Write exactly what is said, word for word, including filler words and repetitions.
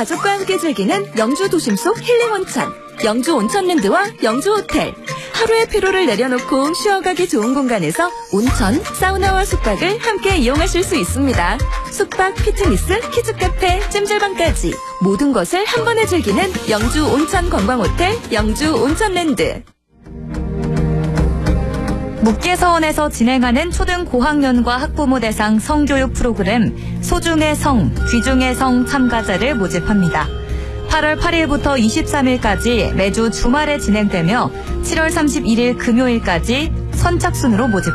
가족과 함께 즐기는 영주 도심 속 힐링 온천, 영주 온천랜드와 영주 호텔. 하루의 피로를 내려놓고 쉬어가기 좋은 공간에서 온천, 사우나와 숙박을 함께 이용하실 수 있습니다. 숙박, 피트니스, 키즈카페, 찜질방까지 모든 것을 한 번에 즐기는 영주 온천 관광호텔, 영주 온천랜드. 묵계서원에서 진행하는 초등 고학년과 학부모 대상 성교육 프로그램 소중의 성, 귀중의 성 참가자를 모집합니다. 팔월 팔일부터 이십삼일까지 매주 주말에 진행되며 칠월 삼십일일 금요일까지 선착순으로 모집합니다.